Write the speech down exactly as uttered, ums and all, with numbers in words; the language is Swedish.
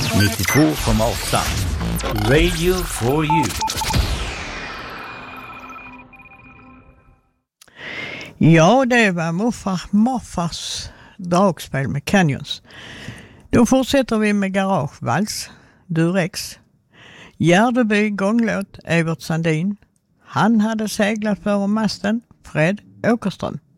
nittiotvå komma åtta Radio for you. Ja, det var morfar morfars dragspel med Canyons. Då fortsätter vi med Garagevals, Durex, Gärdeby gånglåt, Evert Sandin. Han hade seglat före masten, Fred Åkerström.